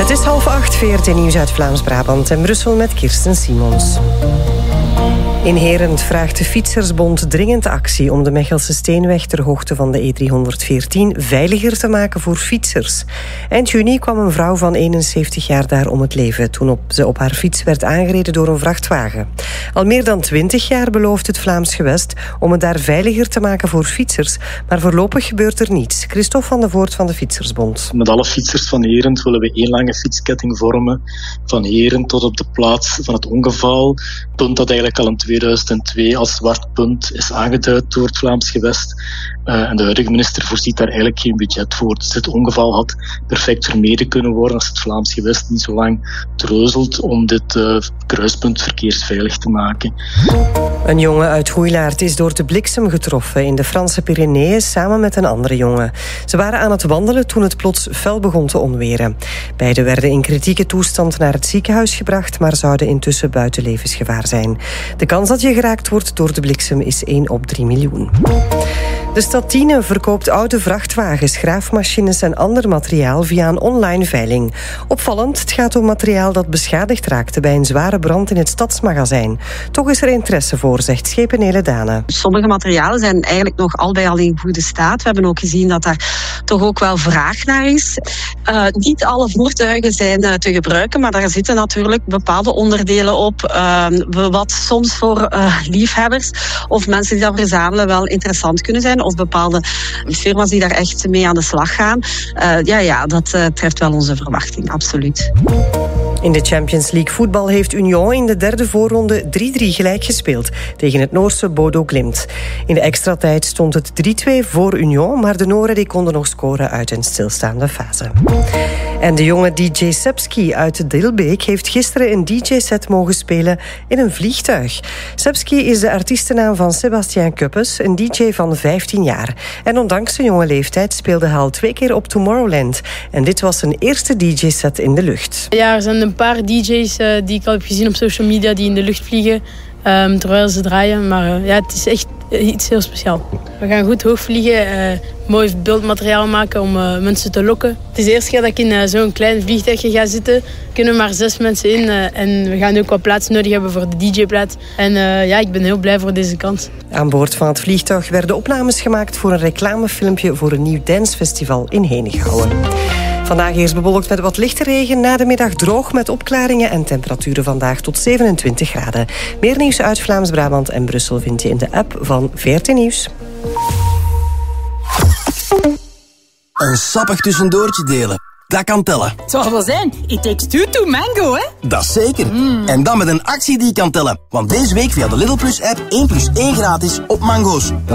Het is 7:30, VRT Nieuws uit Vlaams-Brabant en Brussel met Kirsten Simons. In Herent vraagt de Fietsersbond dringend actie om de Mechelse Steenweg ter hoogte van de E314 veiliger te maken voor fietsers. Eind juni kwam een vrouw van 71 jaar daar om het leven toen ze op haar fiets werd aangereden door een vrachtwagen. Al meer dan 20 jaar belooft het Vlaams Gewest om het daar veiliger te maken voor fietsers, maar voorlopig gebeurt er niets. Christophe van de Voort van de Fietsersbond. Met alle fietsers van Herent willen we één lange fietsketting vormen, van Herent tot op de plaats van het ongeval. Punt dat eigenlijk al in 2002 als zwart punt is aangeduid door het Vlaams Gewest. En de huidige minister voorziet daar eigenlijk geen budget voor. Dus dit ongeval had perfect vermeden kunnen worden als het Vlaams Gewest niet zo lang treuzelt om dit kruispunt verkeersveilig te maken. Een jongen uit Goeilaard is door de bliksem getroffen in de Franse Pyreneeën samen met een andere jongen. Ze waren aan het wandelen toen het plots fel begon te onweren. Beiden werden in kritieke toestand naar het ziekenhuis gebracht, maar zouden intussen buiten levensgevaar zijn. De kans dat je geraakt wordt door de bliksem is 1 op 3 miljoen. De stad Tiene verkoopt oude vrachtwagens, graafmachines en ander materiaal via een online veiling. Opvallend, het gaat om materiaal dat beschadigd raakte bij een zware brand in het stadsmagazijn. Toch is er interesse voor, zegt Schepenele Dane. Sommige materialen zijn eigenlijk nog al bij al in goede staat. We hebben ook gezien dat daar toch ook wel vraag naar is. Niet alle voertuigen zijn te gebruiken, maar daar zitten natuurlijk bepaalde onderdelen op. Wat soms voor liefhebbers of mensen die dat verzamelen wel interessant kunnen zijn. Of bepaalde firma's die daar echt mee aan de slag gaan. Dat treft wel onze verwachting, absoluut. In de Champions League voetbal heeft Union in de derde voorronde 3-3 gelijk gespeeld tegen het Noorse Bodo Glimt. In de extra tijd stond het 3-2 voor Union, maar de Noren die konden nog scoren uit een stilstaande fase. En de jonge DJ Sepski uit Dilbeek heeft gisteren een DJ-set mogen spelen in een vliegtuig. Sepski is de artiestennaam van Sébastien Kuppes, een DJ van 15 jaar. En ondanks zijn jonge leeftijd speelde hij al 2 keer op Tomorrowland. En dit was zijn eerste DJ-set in de lucht. Ja, er zijn een paar DJ's die ik al heb gezien op social media die in de lucht vliegen terwijl ze draaien. Maar het is echt iets heel speciaals. We gaan goed hoog vliegen, mooi beeldmateriaal maken om mensen te lokken. Het is de eerste keer dat ik in zo'n klein vliegtuigje ga zitten. Er kunnen maar 6 mensen in en we gaan ook wat plaats nodig hebben voor de DJ-plaats. En ik ben heel blij voor deze kans. Aan boord van het vliegtuig werden opnames gemaakt voor een reclamefilmpje voor een nieuw dancefestival in Henegouwen. Vandaag eerst bewolkt met wat lichte regen, na de middag droog met opklaringen en temperaturen vandaag tot 27 graden. Meer nieuws uit Vlaams-Brabant en Brussel vind je in de app van VRT Nieuws. Een sappig tussendoortje delen, dat kan tellen. Het zal wel zijn, it takes two to mango, hè? Dat is zeker. En dan met een actie die kan tellen. Want deze week via de Lidl Plus app 1 + 1 gratis op mango's.